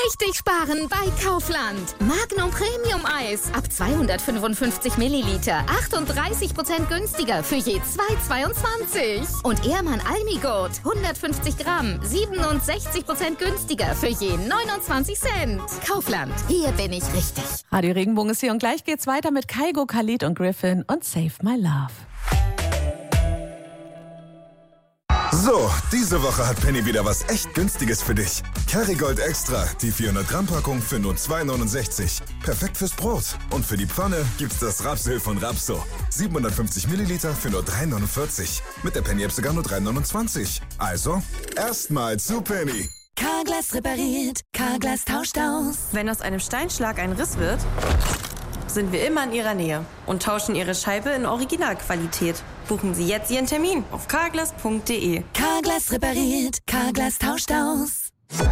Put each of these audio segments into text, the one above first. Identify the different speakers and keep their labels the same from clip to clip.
Speaker 1: Richtig sparen bei Kaufland. Magnum Premium Eis ab 255 Milliliter. 38% günstiger für je 2,22. Und Ehrmann Almigurt 150 Gramm. 67% günstiger für je 29 Cent. Kaufland, hier bin ich richtig.
Speaker 2: Radio Regenbogen ist hier und gleich geht's weiter mit Kygo, Khalid und Griffin und Save My Love.
Speaker 3: So, diese Woche hat Penny wieder was echt Günstiges für dich. Kerrygold Extra, die 400 Gramm Packung für nur 2,69. Perfekt fürs Brot. Und für die Pfanne gibt's das Rapsöl von Rapso. 750 Milliliter für nur 3,49. Mit der Penny-App sogar nur 3,29. Also, erstmal zu Penny.
Speaker 4: Carglass repariert, Carglass tauscht aus.
Speaker 5: Wenn aus einem Steinschlag ein Riss wird, sind wir immer in Ihrer Nähe und tauschen Ihre Scheibe in Originalqualität. Buchen Sie jetzt Ihren Termin auf carglass.de.
Speaker 4: Carglass repariert, Carglass tauscht aus.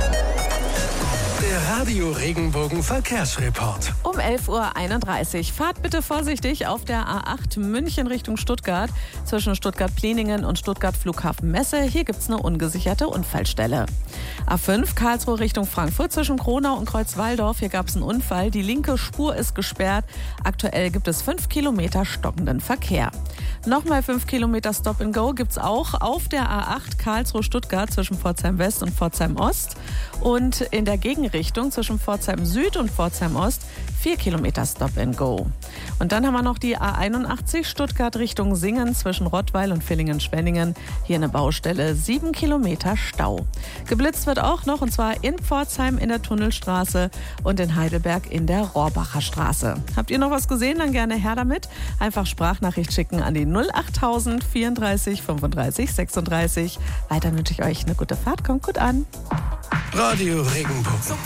Speaker 6: Der Radio Regenbogen Verkehrsreport.
Speaker 2: Um 11:31 Uhr. Fahrt bitte vorsichtig auf der A8 München Richtung Stuttgart zwischen Stuttgart-Pliningen und Stuttgart-Flughafen-Messe. Hier gibt es eine ungesicherte Unfallstelle. A5 Karlsruhe Richtung Frankfurt zwischen Kronau und Kreuzwaldorf. Hier gab es einen Unfall. Die linke Spur ist gesperrt. Aktuell gibt es 5 Kilometer stockenden Verkehr. Nochmal 5 Kilometer Stop and Go gibt es auch auf der A8 Karlsruhe-Stuttgart zwischen Pforzheim West und Pforzheim Ost. Und in der Gegenrichtung zwischen Pforzheim Süd und Pforzheim Ost 4 Kilometer Stop and Go. Und dann haben wir noch die A81 Stuttgart Richtung Singen zwischen Rottweil und Villingen-Schwenningen. Hier eine Baustelle, 7 Kilometer Stau. Geblitzt wird auch noch, und zwar in Pforzheim in der Tunnelstraße und in Heidelberg in der Rohrbacher Straße. Habt ihr noch was gesehen? Dann gerne her damit. Einfach Sprachnachricht schicken an die 08000 34 35 36. Weiter wünsche ich euch eine gute Fahrt. Kommt gut an.
Speaker 6: Radio Regenbogen.